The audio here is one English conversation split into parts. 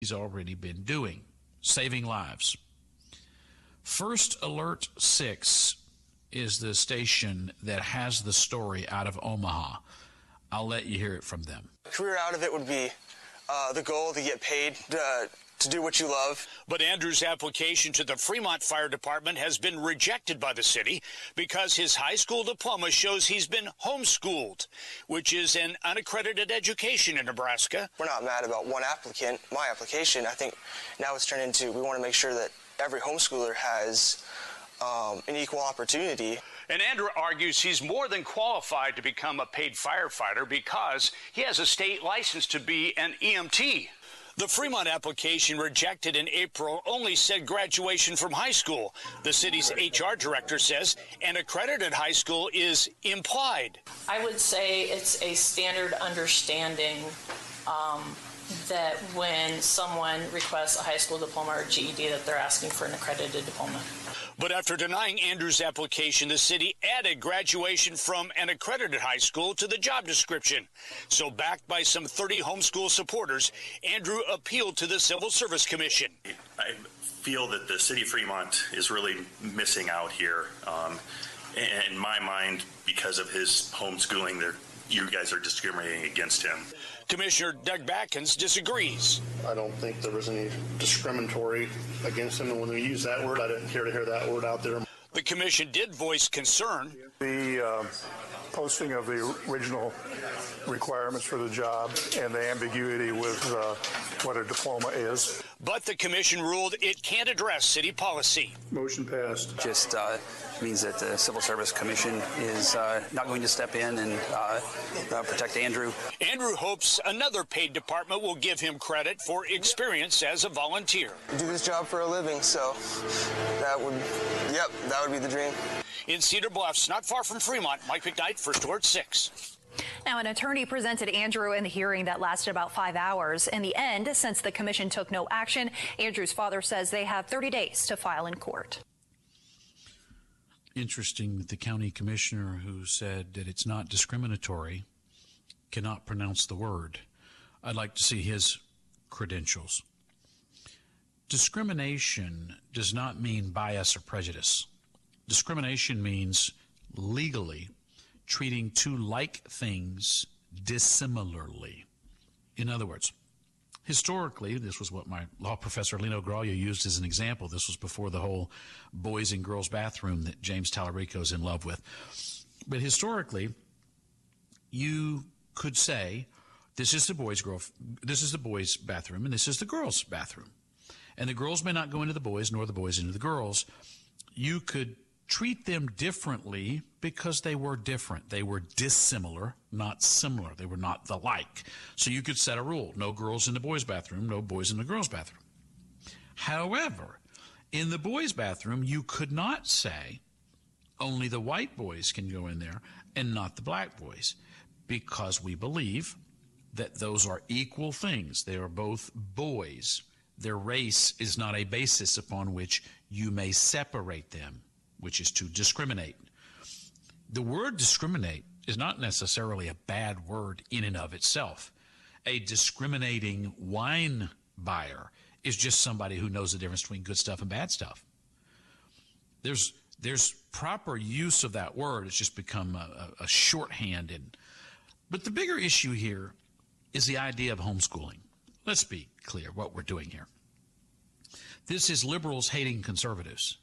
he's already been doing, saving lives. First Alert 6 is the station that has the story out of Omaha. I'll let you hear it from them. Career out of it would be the goal to get paid to do what you love. But Andrew's application to the Fremont Fire Department has been rejected by the city because his high school diploma shows he's been homeschooled, which is an unaccredited education in Nebraska. We're not mad about one applicant, my application. I think now it's turned into we want to make sure that every homeschooler has an equal opportunity. And Andrew argues he's more than qualified to become a paid firefighter because he has a state license to be an EMT. The Fremont application, rejected in April, only said graduation from high school. The city's HR director says an accredited high school is implied. I would say it's a standard understanding that when someone requests a high school diploma or GED that they're asking for an accredited diploma. But after denying Andrew's application, the city added graduation from an accredited high school to the job description. So backed by some 30 homeschool supporters, Andrew appealed to the Civil Service Commission. I feel that the city of Fremont is really missing out here. In my mind, because of his homeschooling, you guys are discriminating against him. Commissioner Doug Batkins disagrees. I don't think there was any discriminatory against him. And when we use that word, I didn't care to hear that word out there. The commission did voice concern. The posting of the original requirements for the job and the ambiguity with what a diploma is. But the commission ruled it can't address city policy. Motion passed. Just means that the Civil Service Commission is not going to step in and protect Andrew. Andrew hopes another paid department will give him credit for experience as a volunteer. I do this job for a living, so that would be the dream. In Cedar Bluffs, not far from Fremont, Mike McKnight, First Alert 6. Now, an attorney presented Andrew in the hearing that lasted about 5 hours. In the end, since the commission took no action, Andrew's father says they have 30 days to file in court. Interesting that the county commissioner who said that it's not discriminatory cannot pronounce the word. I'd like to see his credentials. Discrimination does not mean bias or prejudice. Discrimination means legally treating two like things dissimilarly. In other words, historically, this was what my law professor Lino Graglia used as an example. This was before the whole boys and girls bathroom that James Tallarico is in love with. But historically, you could say, this is the boys' bathroom, and this is the girls' bathroom. And the girls may not go into the boys, nor the boys into the girls. You could treat them differently because they were different. They were dissimilar, not similar. They were not the like. So you could set a rule. No girls in the boys' bathroom, no boys in the girls' bathroom. However, in the boys' bathroom, you could not say only the white boys can go in there and not the black boys, because we believe that those are equal things. They are both boys. Their race is not a basis upon which you may separate them, which is to discriminate. The word discriminate is not necessarily a bad word in and of itself. A discriminating wine buyer is just somebody who knows the difference between good stuff and bad stuff. There's proper use of that word. It's just become a shorthand. But the bigger issue here is the idea of homeschooling. Let's be clear what we're doing here. This is liberals hating conservatives.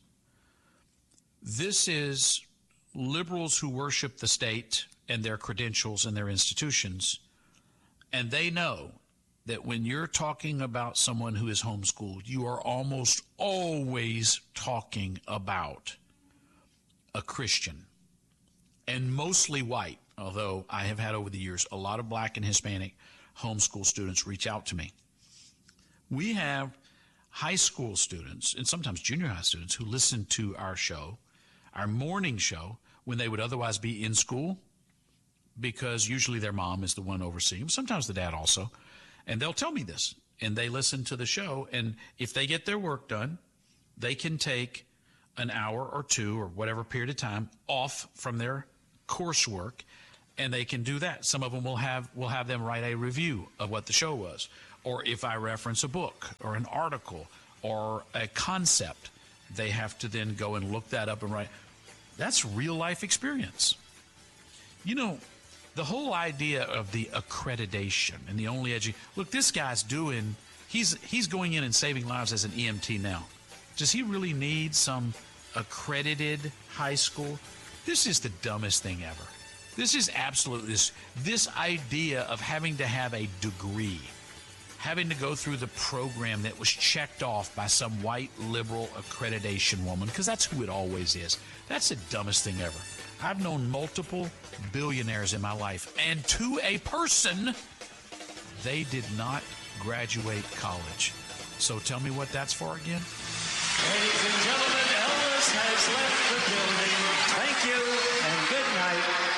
This is liberals who worship the state and their credentials and their institutions, and they know that when you're talking about someone who is homeschooled, you are almost always talking about a Christian, and mostly white, although I have had over the years a lot of black and Hispanic homeschool students reach out to me. We have high school students and sometimes junior high students who listen to our show, our morning show, when they would otherwise be in school, because usually their mom is the one overseeing them, sometimes the dad also, and they'll tell me this, and they listen to the show, and if they get their work done, they can take an hour or two or whatever period of time off from their coursework, and they can do that. Some of them will have them write a review of what the show was, Or if I reference a book or an article or a concept, they have to then go and look that up and write. That's real life experience. You know, the whole idea of the accreditation and the only look, this guy's doing, he's going in and saving lives as an EMT now. Does he really need some accredited high school? This is the dumbest thing ever. This is absolutely this idea of having to have a degree, having to go through the program that was checked off by some white liberal accreditation woman, because that's who it always is. That's the dumbest thing ever. I've known multiple billionaires in my life, and to a person, they did not graduate college. So tell me what that's for again. Ladies and gentlemen, Elvis has left the building. Thank you and good night.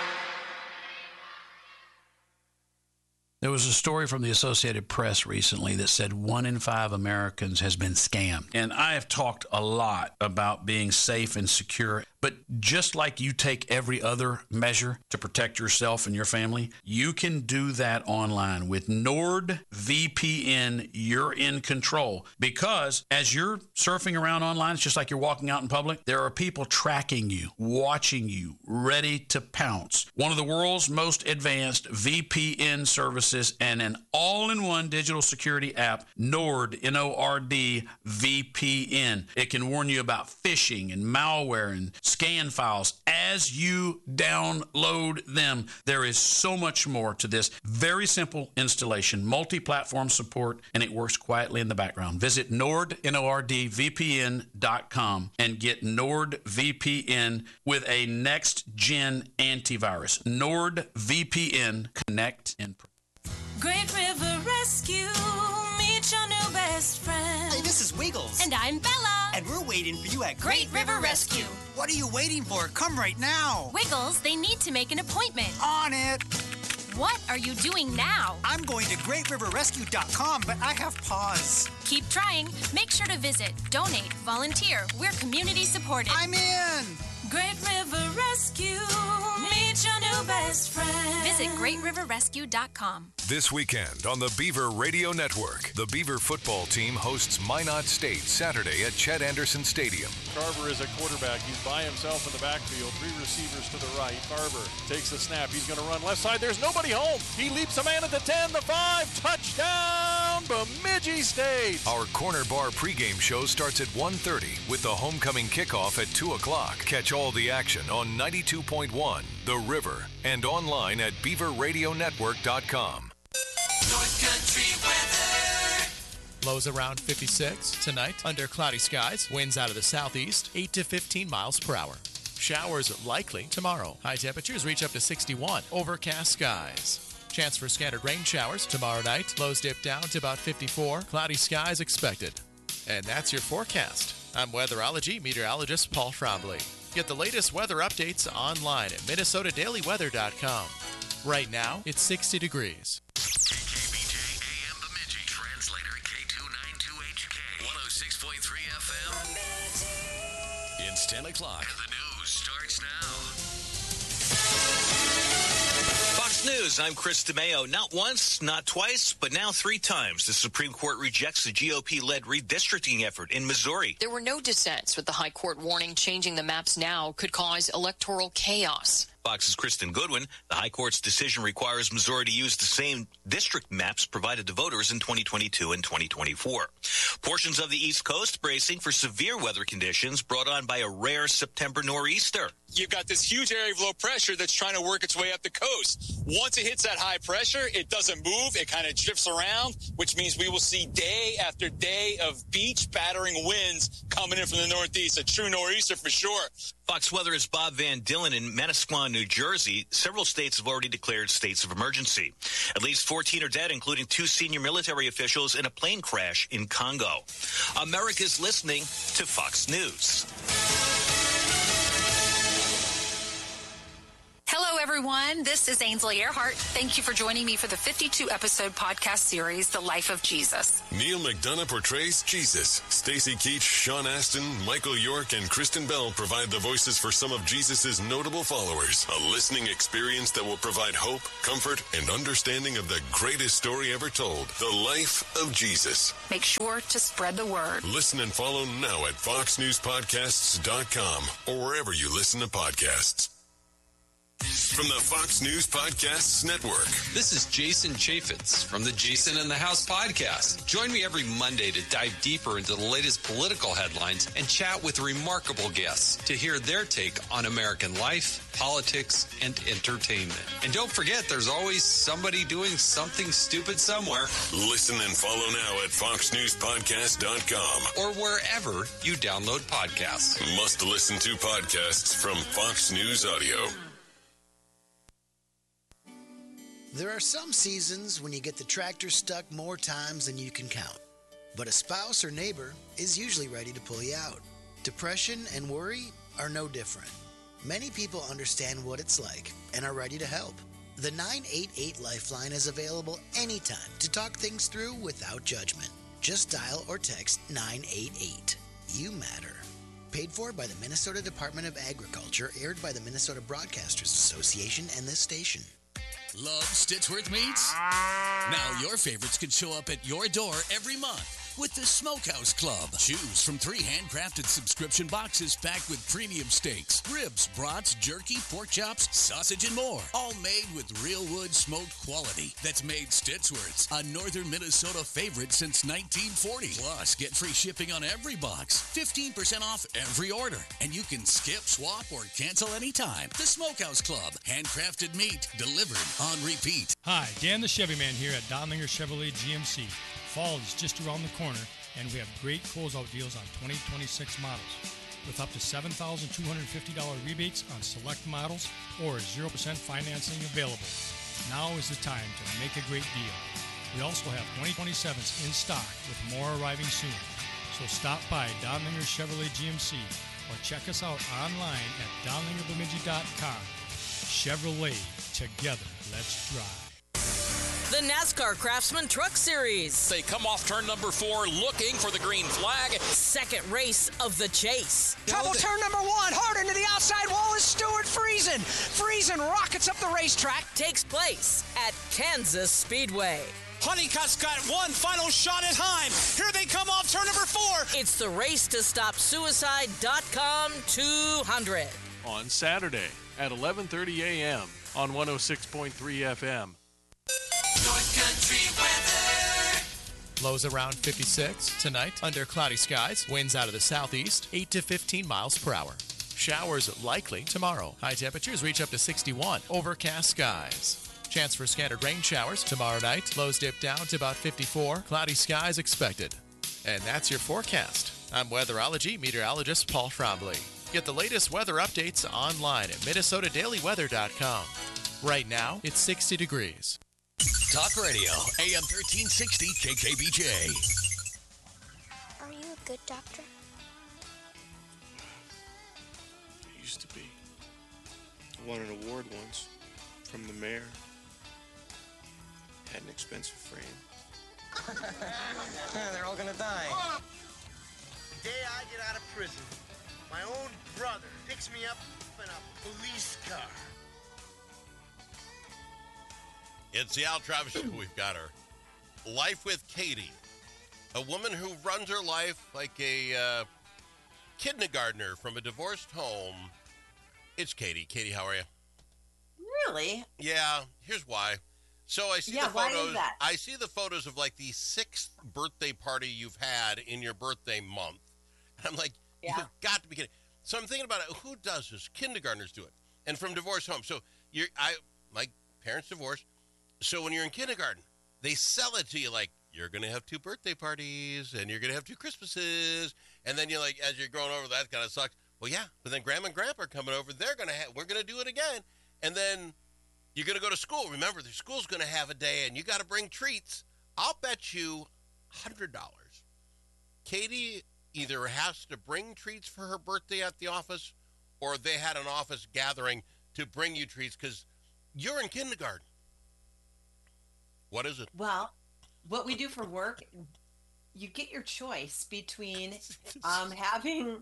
There was a story from the Associated Press recently that said 1 in 5 Americans has been scammed. And I have talked a lot about being safe and secure. But just like you take every other measure to protect yourself and your family, you can do that online. With NordVPN, you're in control. Because as you're surfing around online, it's just like you're walking out in public, there are people tracking you, watching you, ready to pounce. One of the world's most advanced VPN services and an all-in-one digital security app, Nord, N-O-R-D, VPN. It can warn you about phishing and malware and scan files as you download them. There is so much more to this very simple installation, multi-platform support, and it works quietly in the background. Visit NordVPN.com and get NordVPN with a next-gen antivirus. NordVPN, connect and Great River Rescue, meet your new best friend. Hey, this is Wiggles. And I'm Bella. And we're waiting for you at Great River Rescue. What are you waiting for? Come right now. Wiggles, they need to make an appointment. On it. What are you doing now? I'm going to GreatRiverRescue.com, but I have pause. Keep trying. Make sure to visit, donate, volunteer. We're community supported. I'm in. Great River Rescue, meet your new best friend. Visit GreatRiverRescue.com. This weekend on the Beaver Radio Network, the Beaver football team hosts Minot State Saturday at Chet Anderson Stadium. Carver is a quarterback. He's by himself in the backfield. 3 receivers to the right. Carver takes the snap. He's going to run left side. There's nobody home. He leaps a man at the 10, the 5. Touchdown, Bemidji State. Our Corner Bar pregame show starts at 1:30 with the homecoming kickoff at 2 o'clock. Catch all the action on 92.1 The River and online at BeaverRadioNetwork.com. North Country weather. Lows around 56 tonight under cloudy skies. Winds out of the southeast, 8 to 15 miles per hour. Showers likely tomorrow. High temperatures reach up to 61. Overcast skies. Chance for scattered rain showers tomorrow night. Lows dip down to about 54. Cloudy skies expected. And that's your forecast. I'm weatherology meteorologist Paul Frombley. Get the latest weather updates online at MinnesotaDailyWeather.com. Right now, it's 60 degrees. KKBJ AM Bemidji. Translator K292HK. 106.3 FM. It's 10 o'clock. And the news starts now. Fox News, I'm Chris DeMeo. Not once, not twice, but now 3 times, the Supreme Court rejects the GOP-led redistricting effort in Missouri. There were no dissents, with the High Court warning changing the maps now could cause electoral chaos. Fox's Kristen Goodwin. The High Court's decision requires Missouri to use the same district maps provided to voters in 2022 and 2024. Portions of the East Coast bracing for severe weather conditions brought on by a rare September nor'easter. You've got this huge area of low pressure that's trying to work its way up the coast. Once it hits that high pressure, it doesn't move. It kind of drifts around, which means we will see day after day of beach battering winds coming in from the northeast. A true nor'easter for sure. Fox Weather's Bob Van Dillen in Manasquan, New Jersey. Several states have already declared states of emergency. At least 14 are dead, including 2 senior military officials in a plane crash in Congo. America's listening to Fox News. Hello, everyone. everyone. This is Ainsley Earhart. Thank you for joining me for the 52-episode podcast series, The Life of Jesus. Neil McDonough portrays Jesus. Stacey Keach, Sean Astin, Michael York, and Kristen Bell provide the voices for some of Jesus' notable followers. A listening experience that will provide hope, comfort, and understanding of the greatest story ever told, The Life of Jesus. Make sure to spread the word. Listen and follow now at foxnewspodcasts.com or wherever you listen to podcasts. From the Fox News Podcasts Network. This is Jason Chaffetz from the Jason in the House podcast. Join me every Monday to dive deeper into the latest political headlines and chat with remarkable guests to hear their take on American life, politics, and entertainment. And don't forget, there's always somebody doing something stupid somewhere. Listen and follow now at foxnewspodcast.com or wherever you download podcasts. Must listen to podcasts from Fox News Audio. There are some seasons when you get the tractor stuck more times than you can count. But a spouse or neighbor is usually ready to pull you out. Depression and worry are no different. Many people understand what it's like and are ready to help. The 988 Lifeline is available anytime to talk things through without judgment. Just dial or text 988. You matter. Paid for by the Minnesota Department of Agriculture, aired by the Minnesota Broadcasters Association and this station. Love Stitchworth Meats? Now your favorites can show up at your door every month with the Smokehouse Club. Choose from 3 handcrafted subscription boxes packed with premium steaks, ribs, brats, jerky, pork chops, sausage, and more. All made with real wood smoked quality that's made Stitchworth's a northern Minnesota favorite since 1940. Plus, get free shipping on every box, 15% off every order, and you can skip, swap, or cancel anytime. The Smokehouse Club. Handcrafted meat delivered on repeat. Hi, Dan the Chevy Man here at Donlinger Chevrolet GMC. Fall is just around the corner, and we have great closeout deals on 2026 models with up to $7,250 rebates on select models or 0% financing available. Now is the time to make a great deal. We also have 2027s in stock with more arriving soon. So stop by Donlinger Chevrolet GMC or check us out online at donlingerbemidji.com. Chevrolet, together, let's drive. The NASCAR Craftsman Truck Series. They come off turn number 4 looking for the green flag. Second race of the chase. Trouble turn number 1. Hard into the outside wall is Stuart Friesen. Friesen rockets up the racetrack. Takes place at Kansas Speedway. Honeycutt's got one final shot at time. Here they come off turn number 4. It's the Race to Stop Suicide.com 200. On Saturday at 11:30 a.m. on 106.3 FM. North Country weather. Lows around 56 tonight under cloudy skies. Winds out of the southeast, 8 to 15 miles per hour. Showers likely tomorrow. High temperatures reach up to 61. Overcast skies. Chance for scattered rain showers tomorrow night. Lows dip down to about 54. Cloudy skies expected. And that's your forecast. I'm weatherology meteorologist Paul Frombley. Get the latest weather updates online at MinnesotaDailyWeather.com. Right now, it's 60 degrees. Talk Radio, AM 1360 KKBJ. Are you a good doctor? I used to be. I won an award once from the mayor. Had an expensive frame. They're all gonna die. The day I get out of prison, my own brother picks me up in a police car. It's the Al Travis Show. We've got her. Life with Katie. A woman who runs her life like a kindergartner from a divorced home. It's Katie. Katie, how are you? Really? Yeah, here's why. So I see the photos. Why is that? I see the photos of like the 6th birthday party you've had in your birthday month. And I'm like, you've got to be kidding. So I'm thinking about it. Who does this? Kindergartners do it. And from divorced homes. So my parents divorced. So when you're in kindergarten, they sell it to you like, you're going to have 2 birthday parties, and you're going to have 2 Christmases, and then you're like, as you're growing over, that kind of sucks. Well, yeah, but then Grandma and Grandpa are coming over. We're going to do it again. And then you're going to go to school. Remember, the school's going to have a day, and you got to bring treats. I'll bet you $100. Katie either has to bring treats for her birthday at the office, or they had an office gathering to bring you treats, because You're in kindergarten. What is it? Well, what we do for work, you get your choice between having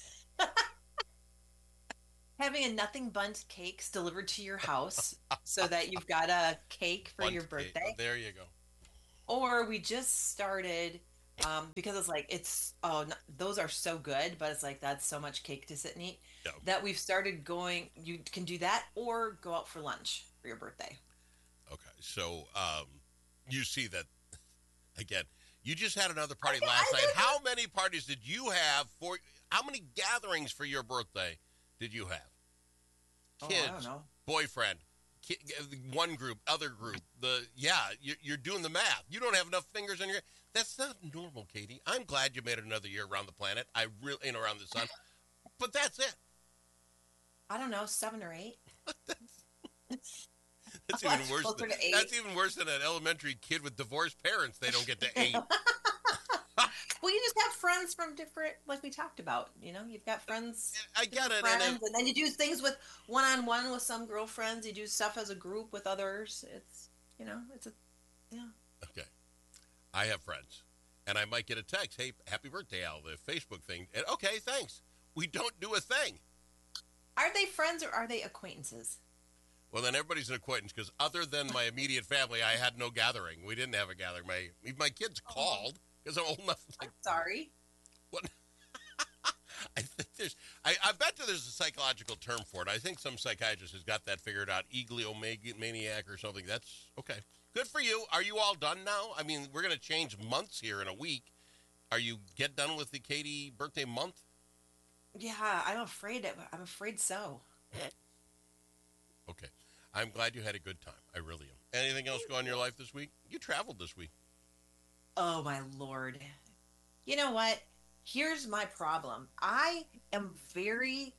having a nothing bundt cakes delivered to your house so that you've got a cake for your birthday. Oh, there you go. Or we just started because it's like those are so good, but it's like that's so much cake to sit and eat that we've started going. You can do that or go out for lunch for your birthday. Okay, so you see that again. You just had another party last night. How many parties did you have for? How many gatherings for your birthday did you have? Kids, I don't know. Boyfriend, one group, other group. You're doing the math. You don't have enough fingers on your. That's not normal, Katie. I'm glad you made it another year around the planet. I really, around the sun. But that's it. I don't know, 7 or 8. That's even worse. That's even worse than an elementary kid with divorced parents. They don't get to 8. Well, you just have friends from different, like we talked about. You've got friends. I get it. Friends, and then you do things with one-on-one with some girlfriends. You do stuff as a group with others. It's, Okay. I have friends, and I might get a text, "Hey, happy birthday, Al," the Facebook thing. And, okay, thanks. We don't do a thing. Are they friends or are they acquaintances? Well, then everybody's an acquaintance because other than my immediate family, I had no gathering. We didn't have a gathering. My kids called because I'm old enough. I'm sorry. What? I bet there's a psychological term for it. I think some psychiatrist has got that figured out. Egoomaniac or something. That's okay. Good for you. Are you all done now? I mean, we're going to change months here in a week. Are you get done with the Katie birthday month? Yeah, I'm afraid so. Okay. I'm glad you had a good time. I really am. Anything else go on in your life this week? You traveled this week. Oh, my Lord. You know what? Here's my problem. I am very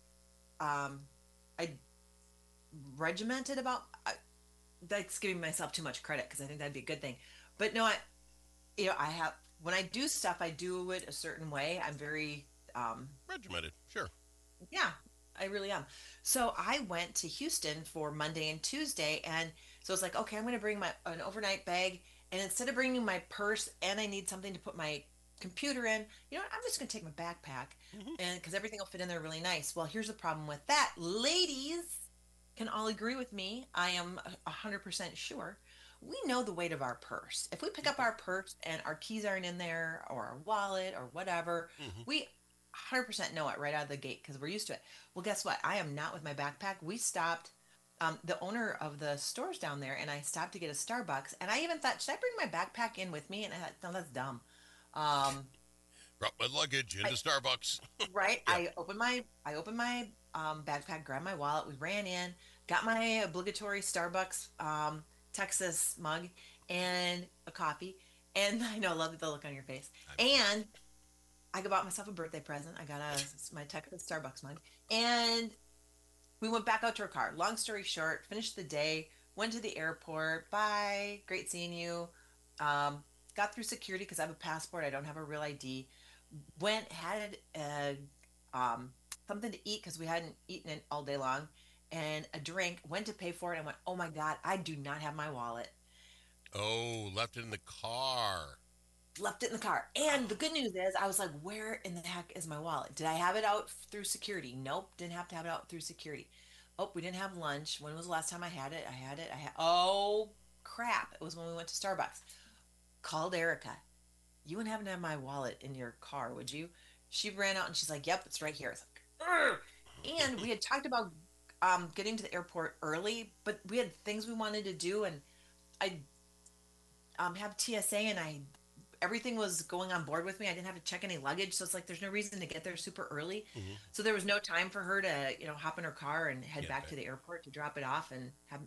regimented about that's giving myself too much credit because I think that'd be a good thing. But no, I have when I do stuff, I do it a certain way. I'm very regimented. Sure. Yeah, I really am. So I went to Houston for Monday and Tuesday, and so it's like, okay, I'm going to bring an overnight bag, and instead of bringing my purse and I need something to put my computer in, you know what, I'm just going to take my backpack, and because everything will fit in there really nice. Well, here's the problem with that. Ladies can all agree with me. I am 100% sure. We know the weight of our purse. If we pick up our purse and our keys aren't in there, or our wallet, or whatever, we 100% know it right out of the gate because we're used to it. Well, guess what? I am not with my backpack. We stopped, the owner of the stores down there, and I stopped to get a Starbucks. And I even thought, should I bring my backpack in with me? And I thought, no, that's dumb. Brought my luggage into Starbucks. Right. Yeah. I opened my backpack, grabbed my wallet. We ran in, got my obligatory Starbucks Texas mug and a coffee. And I know, I love the look on your face. And I bought myself a birthday present. I got my Texas Starbucks mug. And we went back out to our car. Long story short, finished the day, went to the airport. Bye. Great seeing you. Got through security because I have a passport. I don't have a real ID. Went, had something to eat because we hadn't eaten it all day long. And a drink. Went to pay for it and went, oh my God, I do not have my wallet. Oh, left it in the car. Left it in the car. And the good news is I was like, where in the heck is my wallet? Did I have it out through security? Nope. Didn't have to have it out through security. Oh, we didn't have lunch. When was the last time I had it? Oh, crap. It was when we went to Starbucks. Called Erica. You wouldn't happen to have my wallet in your car, would you? She ran out and she's like, yep, it's right here. It's like, Urgh! And we had talked about getting to the airport early, but we had things we wanted to do, and I have TSA, and everything was going on board with me. I didn't have to check any luggage, so it's like there's no reason to get there super early. So there was no time for her to, hop in her car and head back to the airport to drop it off and have.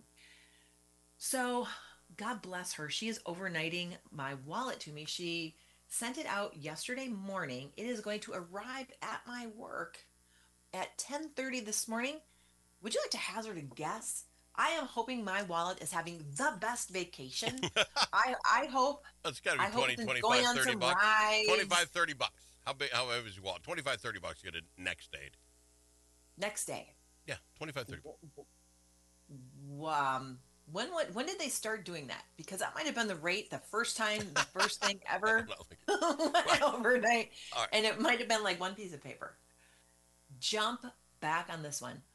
So God bless her. She is overnighting my wallet to me. She sent it out yesterday morning. It is going to arrive at my work at 10:30 this morning. Would you like to hazard a guess? I am hoping my wallet is having the best vacation. I hope. It's got to be 20, 25, 30 bucks. 25, 30 bucks. How heavy is your wallet? 25, 30 bucks. You get it next day. Next day. Yeah, 25, 30 bucks. when did they start doing that? Because that might have been the first thing ever went overnight. Right. And it might have been like one piece of paper. Jump back on this one.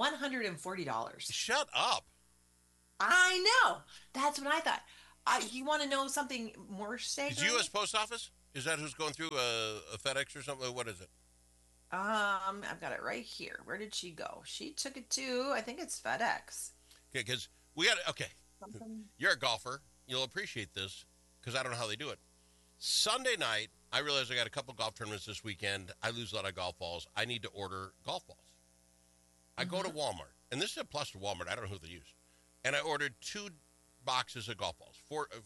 $140. Shut up. I know. That's what I thought. You want to know something more staggering? Is U.S. Post Office? Is that who's going through a FedEx or something? What is it? I've got it right here. Where did she go? She took it to, I think it's FedEx. Okay, because we got to, okay. You're a golfer. You'll appreciate this because I don't know how they do it. Sunday night, I realized I got a couple golf tournaments this weekend. I lose a lot of golf balls. I need to order golf balls. I go to Walmart, and this is a plus to Walmart. I don't know who they use. And I ordered 2 boxes of golf balls,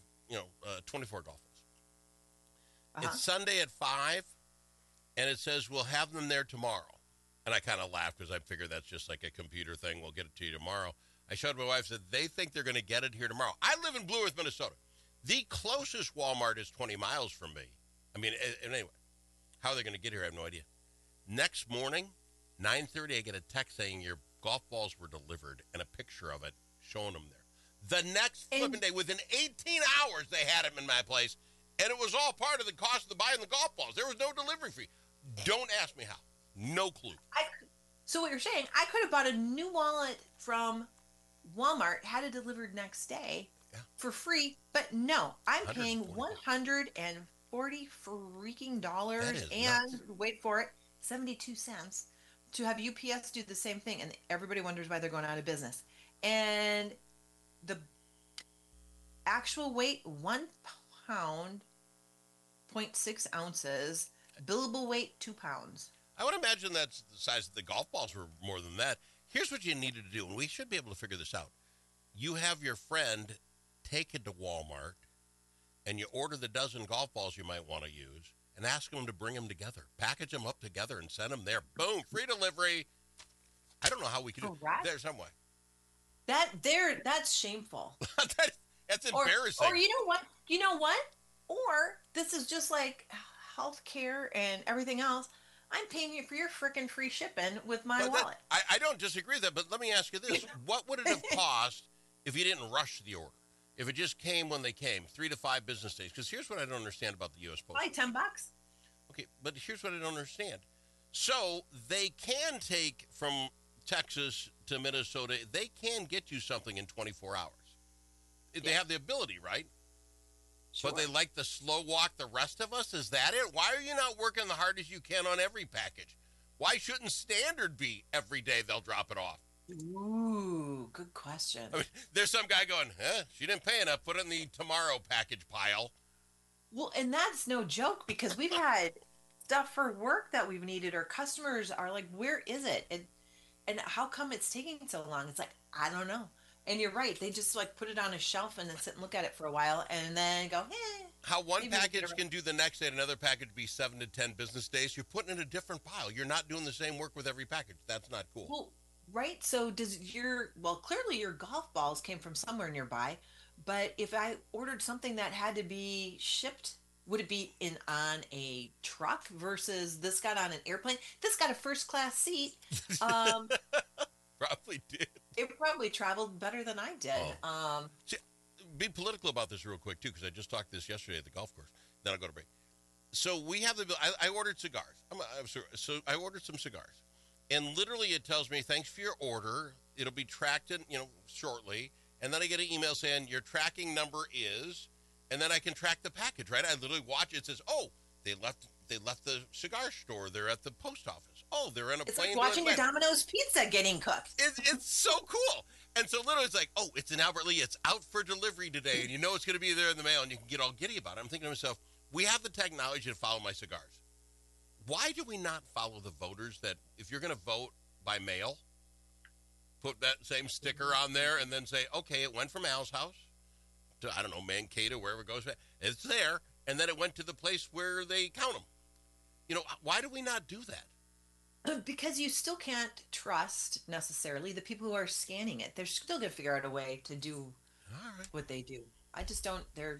24 golf balls. It's Sunday at 5, and it says we'll have them there tomorrow. And I kind of laughed because I figured that's just like a computer thing. We'll get it to you tomorrow. I showed my wife, said they think they're going to get it here tomorrow. I live in Blue Earth, Minnesota. The closest Walmart is 20 miles from me. I mean, anyway, how are they going to get here? I have no idea. Next morning, 9:30, I get a text saying your golf balls were delivered and a picture of it showing them there. The next flipping day, within 18 hours, they had them in my place, and it was all part of the cost of buying the golf balls. There was no delivery fee. Don't ask me how. No clue. So what you're saying, I could have bought a new wallet from Walmart, had it delivered next day for free, but no, I'm paying $140 freaking dollars and nuts. Wait for it, 72 cents to have UPS do the same thing, and everybody wonders why they're going out of business. And the actual weight, 1 pound, 0.6 ounces, billable weight, 2 pounds. I would imagine that's the size of the golf balls were more than that. Here's what you needed to do, and we should be able to figure this out. You have your friend take it to Walmart, and you order the dozen golf balls you might want to use, and ask them to bring them together. Package them up together and send them there. Boom, free delivery. I don't know how we could do it. There's some way. That's shameful. That's embarrassing. Or you know what? Or this is just like healthcare and everything else. I'm paying you for your frickin' free shipping with my wallet. I don't disagree with that, but let me ask you this. What would it have cost if you didn't rush the order? If it just came when they came, 3 to 5 business days? Because here's what I don't understand about the U.S. Post. Probably $10. Okay, but here's what I don't understand. So they can take from Texas to Minnesota, they can get you something in 24 hours. They have the ability, right? Sure. But they like to slow walk the rest of us? Is that it? Why are you not working the hardest you can on every package? Why shouldn't standard be every day they'll drop it off? Ooh, good question. I mean, there's some guy going, she didn't pay enough, put it in the tomorrow package pile. Well, and that's no joke because we've had stuff for work that we've needed, or customers are like, where is it? And how come it's taking so long? It's like, I don't know. And you're right. They just like put it on a shelf and then sit and look at it for a while and then go, How one package can do the next day and another package be 7 to 10 business days, you're putting it in a different pile. You're not doing the same work with every package. That's not cool. Well, right. So clearly your golf balls came from somewhere nearby, but if I ordered something that had to be shipped, would it be on a truck versus this got on an airplane? This got a first class seat. Probably did. It probably traveled better than I did. See, be political about this real quick, too, because I just talked this yesterday at the golf course. Then I'll go to break. So we have I ordered cigars. So I ordered some cigars. And literally it tells me, thanks for your order. It'll be tracked in, shortly. And then I get an email saying your tracking number is, and then I can track the package, right? I literally watch it. It says, they left the cigar store. They're at the post office. They're in a plane. It's like watching your Domino's pizza getting cooked. It's so cool. And so literally it's like, it's an Albert Lee. It's out for delivery today. And it's going to be there in the mail and you can get all giddy about it. I'm thinking to myself, we have the technology to follow my cigars. Why do we not follow the voters that if you're going to vote by mail, put that same sticker on there and then say, okay, it went from Al's house to, I don't know, Mankato, wherever it goes. It's there. And then it went to the place where they count them. Why do we not do that? Because you still can't trust necessarily the people who are scanning it. They're still going to figure out a way to do what they do. I just don't.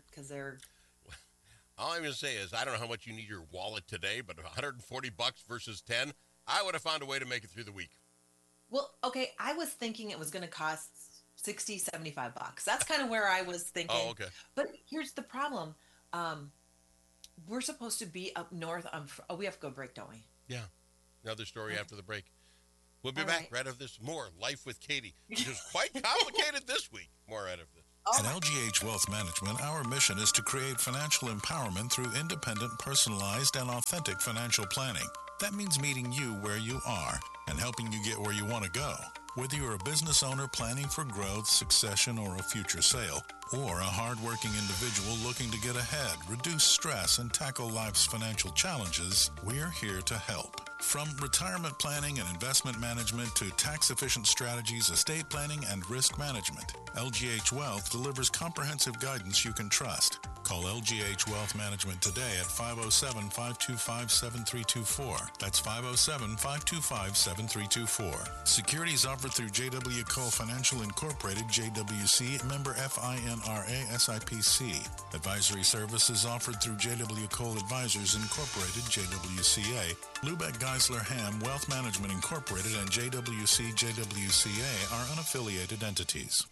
All I'm going to say is I don't know how much you need your wallet today, but $140 versus 10, I would have found a way to make it through the week. Well, okay. I was thinking it was going to cost $60, $75. That's kind of where I was thinking. Oh, okay. But here's the problem. We're supposed to be up north. We have to go break, don't we? Yeah. Another story after the break. We'll be back right after this. More Life with Katie, which is quite complicated this week. More right after this. At LGH Wealth Management, our mission is to create financial empowerment through independent, personalized, and authentic financial planning. That means meeting you where you are and helping you get where you want to go. Whether you're a business owner planning for growth, succession, or a future sale, or a hardworking individual looking to get ahead, reduce stress, and tackle life's financial challenges, we're here to help. From retirement planning and investment management to tax-efficient strategies, estate planning, and risk management, LGH Wealth delivers comprehensive guidance you can trust. Call LGH Wealth Management today at 507-525-7324. That's 507-525-7324. Securities offered through J.W. Cole Financial Incorporated, JWC, member FINRA SIPC. Advisory services offered through J.W. Cole Advisors Incorporated, JWCA. Lubeck Geisler Ham Wealth Management Incorporated and JWC JWCA are unaffiliated entities.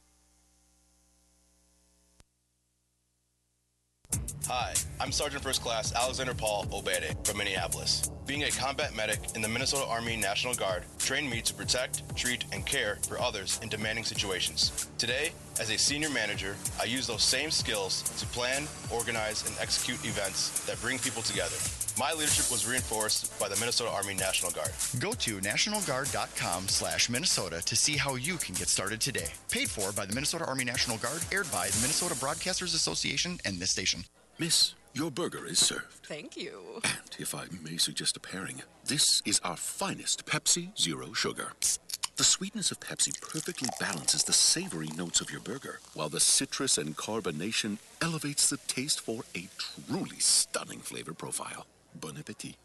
Hi, I'm Sergeant First Class Alexander Paul Obede from Minneapolis. Being a combat medic in the Minnesota Army National Guard trained me to protect, treat, and care for others in demanding situations. Today, as a senior manager, I use those same skills to plan, organize, and execute events that bring people together. My leadership was reinforced by the Minnesota Army National Guard. Go to nationalguard.com/Minnesota to see how you can get started today. Paid for by the Minnesota Army National Guard, aired by the Minnesota Broadcasters Association and this station. Miss, your burger is served. Thank you. And if I may suggest a pairing, this is our finest Pepsi Zero Sugar. The sweetness of Pepsi perfectly balances the savory notes of your burger, while the citrus and carbonation elevates the taste for a truly stunning flavor profile. Bon appetit.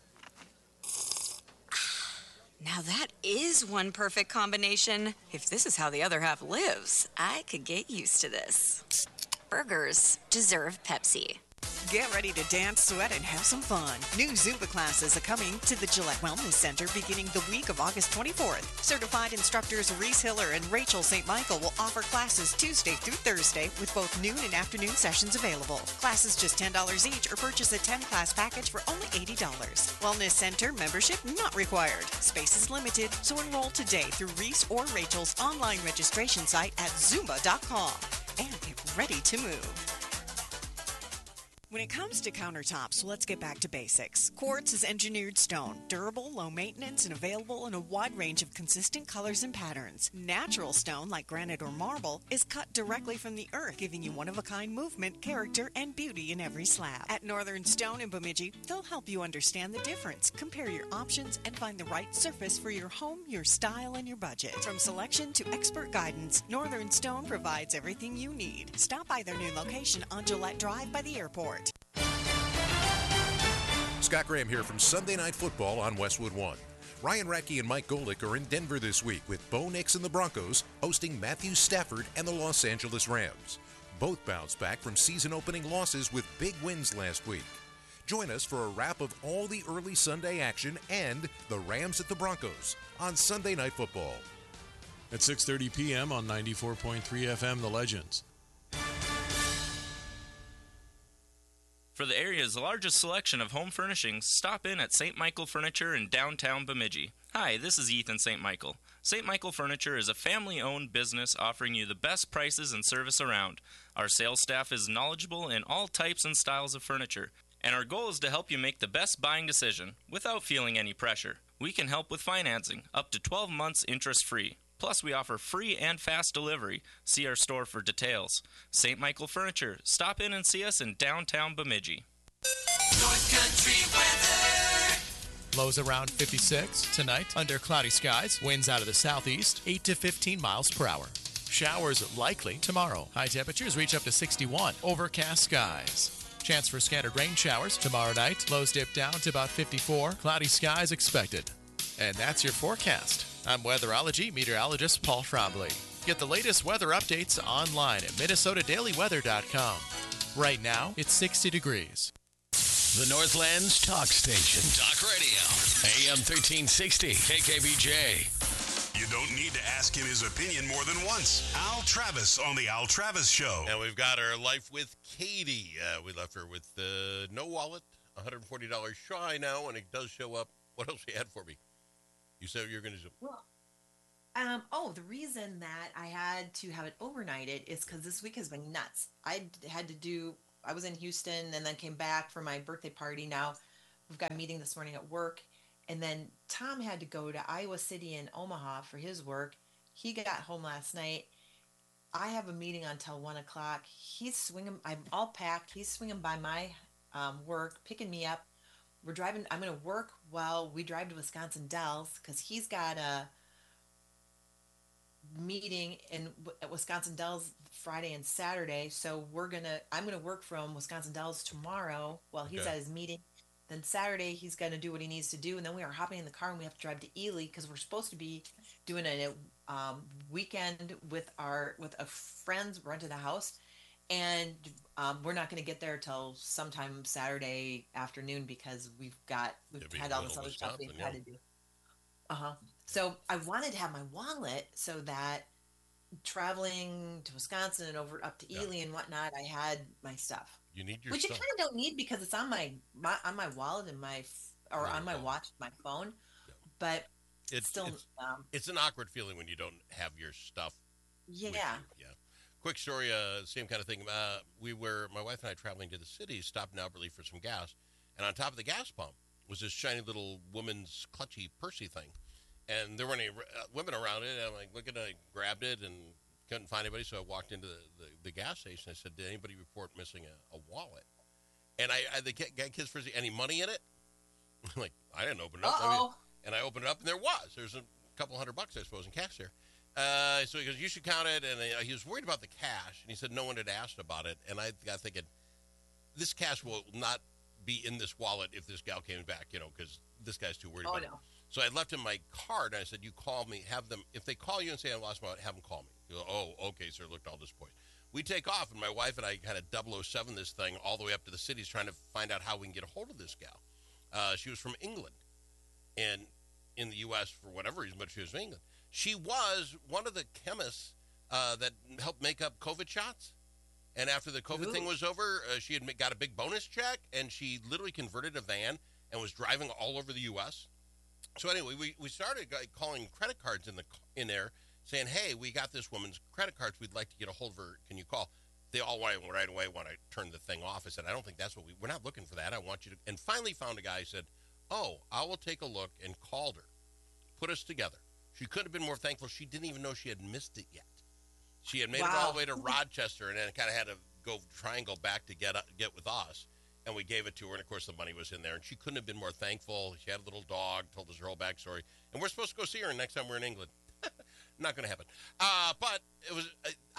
Now that is one perfect combination. If this is how the other half lives, I could get used to this. Burgers deserve Pepsi. Get ready to dance, sweat, and have some fun. New Zumba classes are coming to the Gillette Wellness Center beginning the week of August 24th. Certified instructors Reese Hiller and Rachel St. Michael will offer classes Tuesday through Thursday with both noon and afternoon sessions available. Classes just $10 each or purchase a 10-class package for only $80. Wellness Center membership not required. Space is limited, so enroll today through Reese or Rachel's online registration site at Zumba.com and get ready to move. When it comes to countertops, let's get back to basics. Quartz is engineered stone, durable, low maintenance, and available in a wide range of consistent colors and patterns. Natural stone, like granite or marble, is cut directly from the earth, giving you one-of-a-kind movement, character, and beauty in every slab. At Northern Stone in Bemidji, they'll help you understand the difference, compare your options, and find the right surface for your home, your style, and your budget. From selection to expert guidance, Northern Stone provides everything you need. Stop by their new location on Gillette Drive by the airport. Scott Graham here from Sunday Night Football on Westwood One. Ryan Radke and Mike Golick are in Denver this week with Bo Nix and the Broncos hosting Matthew Stafford and the Los Angeles Rams. Both bounced back from season-opening losses with big wins last week. Join us for a wrap of all the early Sunday action and the Rams at the Broncos on Sunday Night Football. At 6:30 p.m. on 94.3 FM, The Legends. For the area's largest selection of home furnishings, stop in at St. Michael Furniture in downtown Bemidji. Hi, this is Ethan St. Michael. St. Michael Furniture is a family-owned business offering you the best prices and service around. Our sales staff is knowledgeable in all types and styles of furniture, and our goal is to help you make the best buying decision without feeling any pressure. We can help with financing, up to 12 months interest-free. Plus, we offer free and fast delivery. See our store for details. St. Michael Furniture. Stop in and see us in downtown Bemidji. North Country weather. Lows around 56 tonight under cloudy skies. Winds out of the southeast, 8 to 15 miles per hour. Showers likely tomorrow. High temperatures reach up to 61. Overcast skies. Chance for scattered rain showers tomorrow night. Lows dip down to about 54. Cloudy skies expected. And that's your forecast. I'm weatherology meteorologist Paul Trombley. Get the latest weather updates online at minnesotadailyweather.com. Right now, it's 60 degrees. The Northland's talk station. Talk radio. AM 1360. KKBJ. You don't need to ask him his opinion more than once. Al Travis on The Al Travis Show. And we've got our Life with Katie. We left her with no wallet, $140 shy now, and it does show up. What else you had for me? You said you were going to do. Well, the reason that I had to have it overnighted is because this week has been nuts. I was in Houston and then came back for my birthday party. Now we've got a meeting this morning at work. And then Tom had to go to Iowa City and Omaha for his work. He got home last night. I have a meeting until 1 o'clock. He's swinging. I'm all packed. He's swinging by my work, picking me up. We're driving. I'm going to work while we drive to Wisconsin Dells because he's got a meeting at Wisconsin Dells Friday and Saturday. So I'm going to work from Wisconsin Dells tomorrow while he's at his meeting. Then Saturday, he's going to do what he needs to do. And then we are hopping in the car and we have to drive to Ely because we're supposed to be doing a weekend with a friends rented a house. And we're not going to get there till sometime Saturday afternoon because we've had all this other stuff we've had to do. So I wanted to have my wallet so that traveling to Wisconsin and up to Ely and whatnot, I had my stuff. You need your Which stuff. you kind of don't need because it's on my wallet and on my watch, my phone. Yeah. But it's an awkward feeling when you don't have your stuff. Yeah. Yeah. Quick story, same kind of thing. My wife and I traveling to the city, stopped in Albertley for some gas, and on top of the gas pump was this shiny little woman's clutchy pursey thing, and there weren't any women around it. And I'm like, look at it, I grabbed it and couldn't find anybody, so I walked into the gas station. I said, did anybody report missing a wallet? And the kids first, any money in it? I'm like, I didn't open it up. And I opened it up, and there's a couple $100, I suppose, in cash there. So he goes, you should count it. And he was worried about the cash, and he said no one had asked about it. And I got thinking, this cash will not be in this wallet if this gal came back, because this guy's too worried about it. So I left him my card, and I said, you call me, have them, if they call you and say I lost my wallet, have them call me. He goes, oh, okay, sir, looked all disappointed. We take off, and my wife and I kind of 007 this thing all the way up to the cities trying to find out how we can get a hold of this gal. She was from England, and in the U.S. for whatever reason, but she was from England. She was one of the chemists that helped make up COVID shots. And after the COVID thing was over, she had got a big bonus check, and she literally converted a van and was driving all over the U.S. So anyway, we started calling credit cards in there, saying, hey, we got this woman's credit cards. We'd like to get a hold of her. Can you call? They all right away want to turn the thing off. I said, I don't think that's what we're not looking for that. I want you to, and finally found a guy who said, oh, I will take a look, and called her, put us together. She couldn't have been more thankful. She didn't even know she had missed it yet. She had made it all the way to Rochester and then kind of had to try and go back to get with us. And we gave it to her, and of course the money was in there. And she couldn't have been more thankful. She had a little dog, told us her whole backstory. And we're supposed to go see her next time we're in England. Not going to happen. But it was.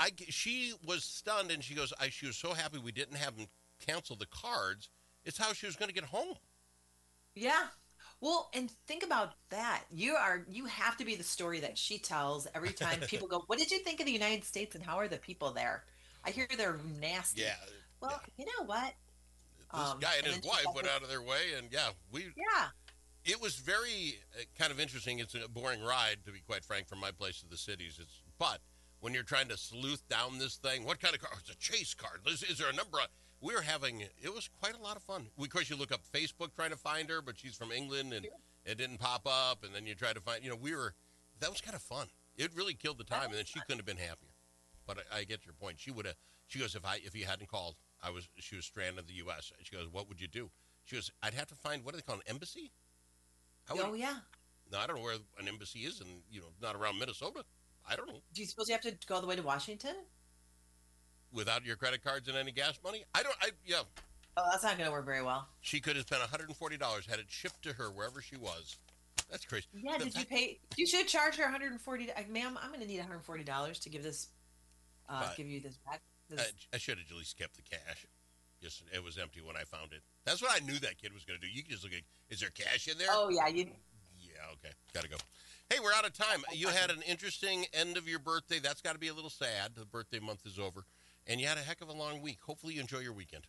She was stunned, and she goes, she was so happy we didn't have them cancel the cards. It's how she was going to get home. Yeah. Well, and think about that. You have to be the story that she tells every time people go, what did you think of the United States and how are the people there? I hear they're nasty. Yeah. Well, you know what? This guy and his wife went out of their way, and it was very kind of interesting. It's a boring ride, to be quite frank, from my place to the cities. But when you're trying to sleuth down this thing, what kind of car? It's a chase car. Is there a number? It was quite a lot of fun. Of course, you look up Facebook trying to find her, but she's from England, and it didn't pop up. And then you try to find, that was kind of fun. It really killed the time, and then she couldn't have been happier. But I get your point. She goes, if you hadn't called, she was stranded in the U.S. She goes, what would you do? She goes, I'd have to find, what do they call an embassy? Yeah. No, I don't know where an embassy is, and not around Minnesota. I don't know. Do you suppose you have to go all the way to Washington? Without your credit cards and any gas money? Yeah. Oh, that's not going to work very well. She could have spent $140, had it shipped to her wherever she was. That's crazy. Yeah, did you pay? You should charge her $140. Ma'am, I'm going to need $140 to give this, give you this back. I should have at least kept the cash. Just it was empty when I found it. That's what I knew that kid was going to do. You can just look at, is there cash in there? Oh, yeah. Yeah, okay. Got to go. Hey, we're out of time. You had an interesting end of your birthday. That's got to be a little sad. The birthday month is over. And you had a heck of a long week. Hopefully you enjoy your weekend.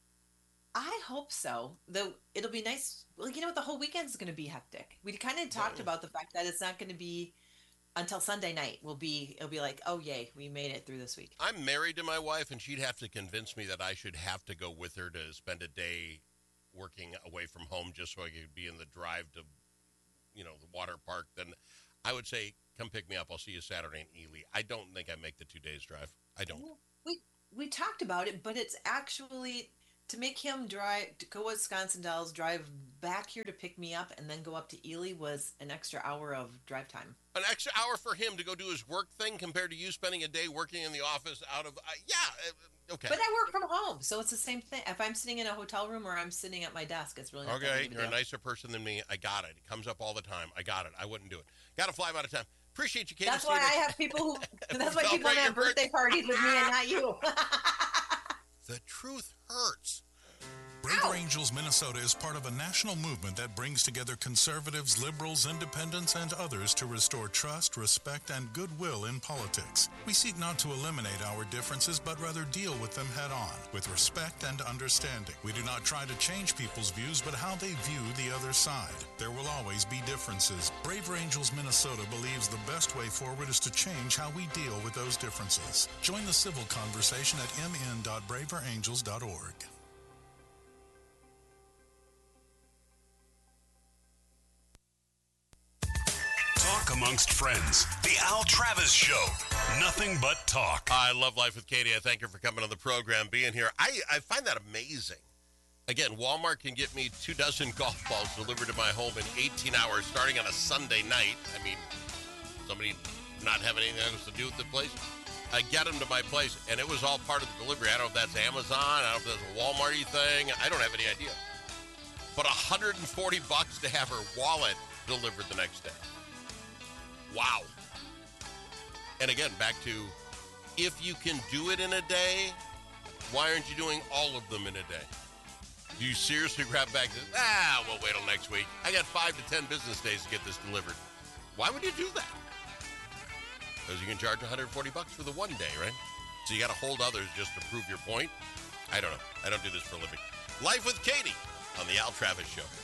I hope so. Though it'll be nice. Well, the whole weekend is going to be hectic. We kind of talked about the fact that it's not going to be until Sunday night. It'll be like, oh yay, we made it through this week. I'm married to my wife, and she'd have to convince me that I should have to go with her to spend a day working away from home just so I could be in the drive to, the water park. Then I would say, come pick me up. I'll see you Saturday in Ely. I don't think I make the 2 days drive. I don't. We talked about it, but it's actually to make him drive to go Wisconsin Dells, drive back here to pick me up, and then go up to Ely was an extra hour of drive time. An extra hour for him to go do his work thing compared to you spending a day working in the office out of okay. But I work from home, so it's the same thing. If I'm sitting in a hotel room or I'm sitting at my desk, it's really not that big of a You're deal. a nicer person than me. I got it. It comes up all the time. I got it. I wouldn't do it. Got to fly out of time. Appreciate you, Katie. That's why I have people who. That's why people have birthday parties with me and not you. The truth hurts. Braver Angels Minnesota is part of a national movement that brings together conservatives, liberals, independents, and others to restore trust, respect, and goodwill in politics. We seek not to eliminate our differences, but rather deal with them head on, with respect and understanding. We do not try to change people's views, but how they view the other side. There will always be differences. Braver Angels Minnesota believes the best way forward is to change how we deal with those differences. Join the civil conversation at mn.braverangels.org. Talk amongst friends. The Al Travis Show. Nothing but talk. I love Life with Katie. I thank her for coming on the program, being here. I find that amazing. Again, Walmart can get me 24 golf balls delivered to my home in 18 hours starting on a Sunday night. I mean, somebody not having anything else to do with the place. I get them to my place, and it was all part of the delivery. I don't know if that's Amazon. I don't know if that's a Walmart-y thing. I don't have any idea. But $140 to have her wallet delivered the next day. Wow. And again, back to, if you can do it in a day, why aren't you doing all of them in a day? Do you seriously grab back to, we'll wait till next week. I got 5 to 10 business days to get this delivered. Why would you do that? Because you can charge $140 for the one day, right? So you got to hold others just to prove your point? I don't know. I don't do this for a living. Life with Katie on the Al Travis Show.